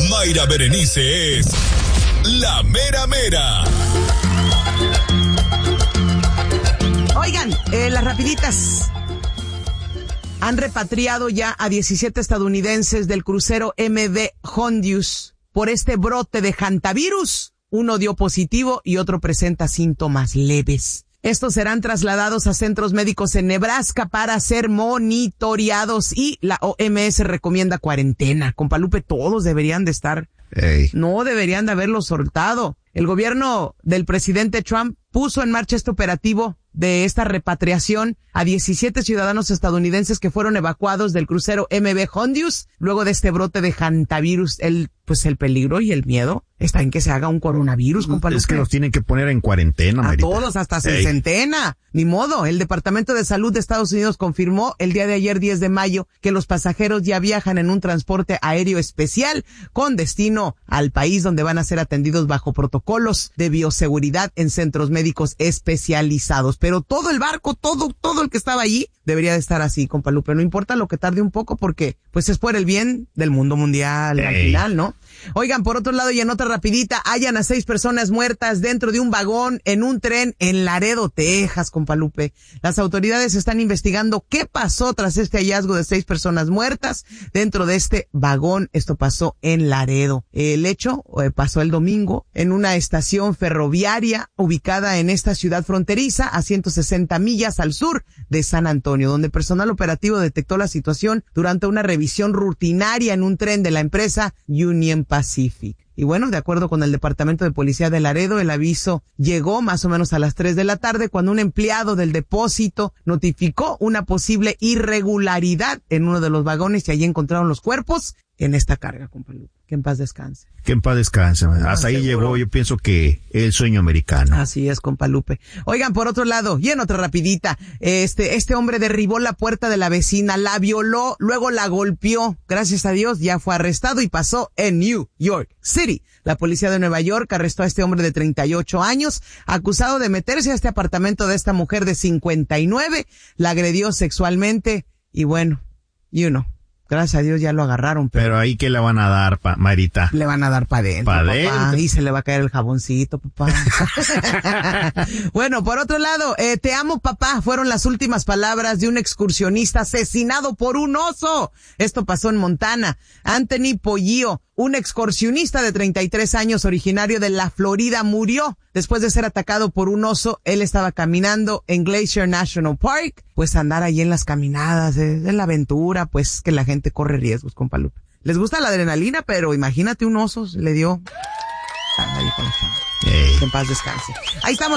Mayra Berenice es la mera mera. Oigan, las rapiditas. Han repatriado ya a 17 estadounidenses del crucero MV Hondius por este brote de hantavirus. Uno dio positivo y otro presenta síntomas leves. Estos serán trasladados a centros médicos en Nebraska para ser monitoreados y la OMS recomienda cuarentena. Compalupe, todos deberían de estar. No deberían de haberlo soltado. El gobierno del presidente Trump puso en marcha este operativo de esta repatriación a 17 ciudadanos estadounidenses que fueron evacuados del crucero MV Hondius luego de este brote de hantavirus. El peligro y el miedo está en que se haga un coronavirus, compadre. Es que los tienen que poner en cuarentena, Marita. A todos, hasta sesentena. Ni modo. El Departamento de Salud de Estados Unidos confirmó el día de ayer, 10 de mayo, que los pasajeros ya viajan en un transporte aéreo especial con destino al país donde van a ser atendidos bajo protocolos de bioseguridad en centros médicos especializados. Pero todo el barco, todo el que estaba allí, debería de estar así, compalupe. No importa lo que tarde un poco porque, pues, es por el bien del mundo mundial al final, ¿no? Oigan, por otro lado, y en otra rapidita, hallan a 6 personas muertas dentro de un vagón en un tren en Laredo, Texas, compalupe. Las autoridades están investigando qué pasó tras este hallazgo de 6 personas muertas dentro de este vagón. Esto pasó en Laredo. El hecho pasó el domingo en una estación ferroviaria ubicada en esta ciudad fronteriza a 160 millas al sur de San Antonio, donde personal operativo detectó la situación durante una revisión rutinaria en un tren de la empresa Union Pacific. Y bueno, de acuerdo con el Departamento de Policía de Laredo, el aviso llegó más o menos a las 3 de la tarde cuando un empleado del depósito notificó una posible irregularidad en uno de los vagones y allí encontraron los cuerpos en esta carga, compañero. Que en paz descanse. Que en paz descanse. Hasta ahí llegó, yo pienso que el sueño americano. Así es, compa Lupe. Oigan, por otro lado, y en otra rapidita, este hombre derribó la puerta de la vecina, la violó, luego la golpeó. Gracias a Dios ya fue arrestado y pasó en New York City. La policía de Nueva York arrestó a este hombre de 38 años, acusado de meterse a este apartamento de esta mujer de 59, la agredió sexualmente y bueno, gracias a Dios ya lo agarraron. Pero ahí, ¿qué le van a dar, Marita? Le van a dar para adentro, papá. Y se le va a caer el jaboncito, papá. Bueno, por otro lado, te amo, papá. Fueron las últimas palabras de un excursionista asesinado por un oso. Esto pasó en Montana. Anthony Pollio, un excursionista de 33 años originario de la Florida, murió después de ser atacado por un oso. Él estaba caminando en Glacier National Park. Pues andar ahí en las caminadas, en la aventura, pues que la gente corre riesgos, compa Lupe. Les gusta la adrenalina, pero imagínate un oso le dio. Que en paz descanse. Ahí estamos.